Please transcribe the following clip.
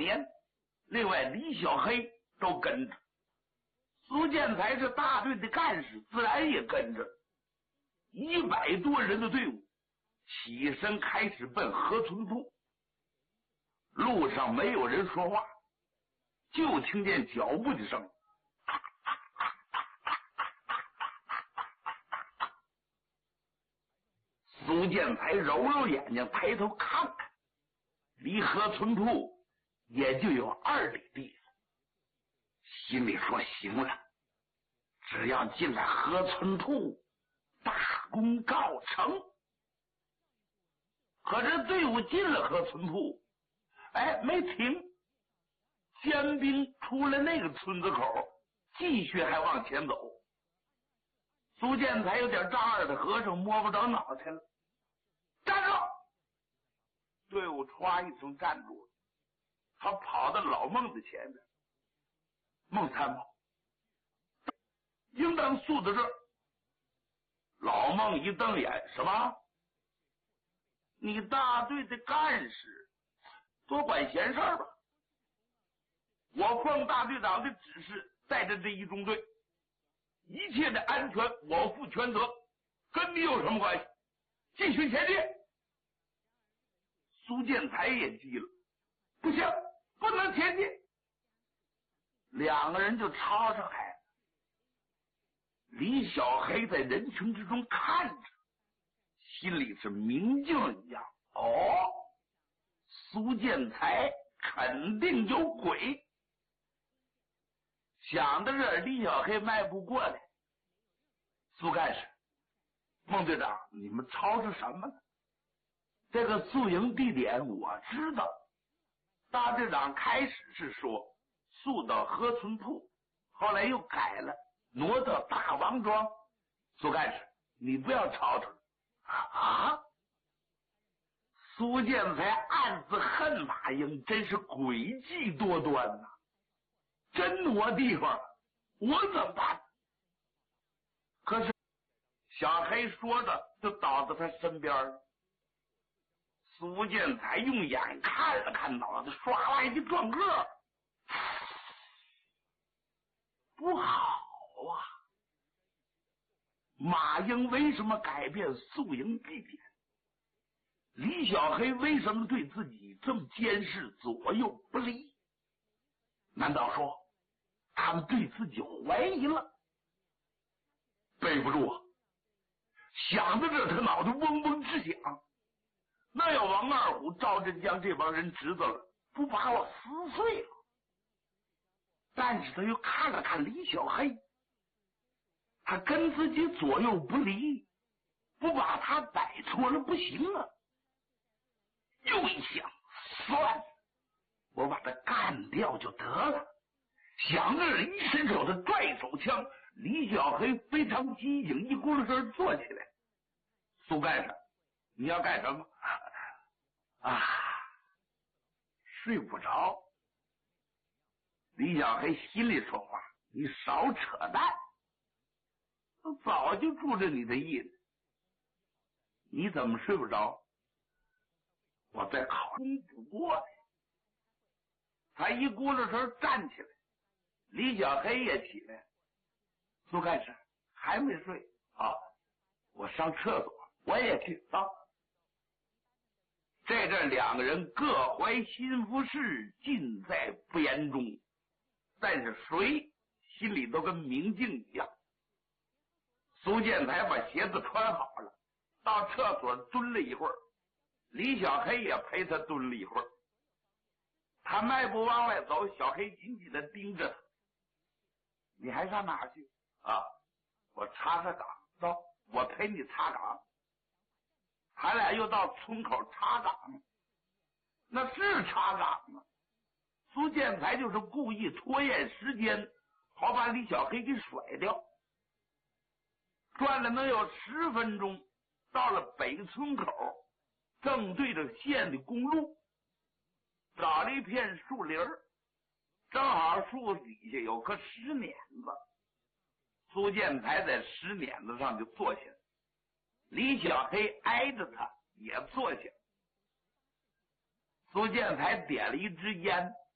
年，另外李小黑都跟着。苏建才是大队的干事，自然也跟着。100多人的队伍起身开始奔河村铺。路上没有人说话，就听见脚步的声。苏建才揉揉眼睛，抬头看看，离河村铺也就有2里地，心里说行了，只要进了河村铺，大功告成。可是队伍进了河村铺，没停，尖兵出了那个村子口，继续还往前走。苏建才有点丈二的和尚摸不着脑袋了，站住！队伍歘一声站住了，他跑到老孟的前面。孟参谋，应当速到这儿。老孟一瞪眼，什么？你大队的干事，多管闲事吧。我奉大队长的指示，带着这1中队，一切的安全我负全责，跟你有什么关系？继续前进。苏建才也急了，不行，不能前进。2个人就吵上来了。李小黑在人群之中看着，心里是明镜一样。苏建才肯定有鬼。想到这儿，李小黑迈步过来。苏干事，孟队长，你们吵是什么呢？这个宿营地点我知道，大队长开始是说宿到河村铺，后来又改了，挪到大王庄。苏干事，你不要吵吵啊！苏建才暗自恨马英，真是诡计多端呐！真挪地方了，我怎么办？可是小黑说着就倒到他身边了。苏建才用眼看了看脑袋，唰啦一转个，不好啊！马英为什么改变宿营地点？李小黑为什么对自己这么监视，左右不离？难道说他们对自己怀疑了？背不住啊！想到这，他脑袋嗡嗡直响。那要王二虎、赵振江这帮人知道了，不把我撕碎了？但是他又看了看李小黑，他跟自己左右不离，不把他摆错了不行啊！又一想，算了，我把他干掉就得了。想着一伸手，他拽手枪，李小黑非常机警，一咕噜声坐起来。苏干事，你要干什么？睡不着。李小黑心里说话，你少扯淡，我早就住着你的意思。你怎么睡不着？我在考虑不过来。他一咕噜声站起来，李小黑也起来。苏干事还没睡啊？我上厕所，我也去。到在这2个人各怀心腹事，尽在不言中，但是谁心里都跟明镜一样。苏建才把鞋子穿好了，到厕所蹲了一会儿，李小黑也陪他蹲了一会儿。他迈步往外走，小黑紧紧的盯着他。你还上哪去啊？我查岗，走，我陪你查岗。他俩又到村口查岗，那是查岗吗？苏建才就是故意拖延时间，好把李小黑给甩掉。转了能有10分钟，到了北村口，正对着县的公路，找了一片树林，正好树底下有棵石碾子。苏建才在石碾子上就坐下，李小黑挨着他也坐下。苏建才点了一支烟，